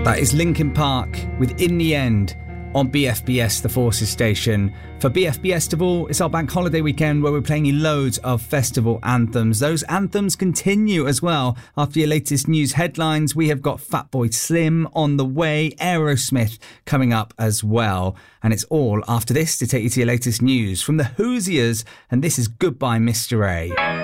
That is Linkin Park with In the End on BFBS, the Forces station. For BFB Festival, it's our bank holiday weekend where we're playing you loads of festival anthems. Those anthems continue as well. After your latest news headlines, we have got Fatboy Slim on the way, Aerosmith coming up as well. And it's all after this to take you to your latest news from the Hoosiers. And this is Goodbye, Mr. A.